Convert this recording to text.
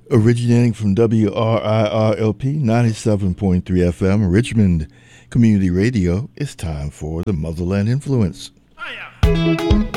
Originating from WRIRLP 97.3 FM, Richmond Community Radio, it's time for the Motherland Influence.